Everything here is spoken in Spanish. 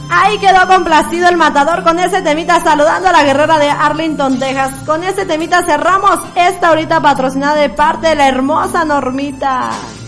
Ahí quedó complacido el matador con ese temita, saludando a la guerrera de Arlington, Texas. Con ese temita cerramos esta horita patrocinada de parte de la hermosa Normita.